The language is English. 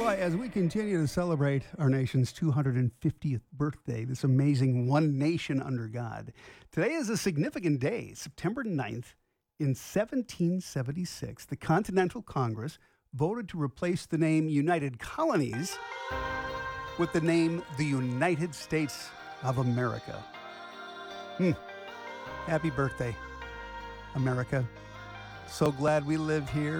Well, as we continue to celebrate our nation's 250th birthday, this amazing one nation under God, today is a significant day. September 9th, in 1776, the Continental Congress voted to replace the name United Colonies with the name the United States of America. Happy birthday, America. So glad we live here.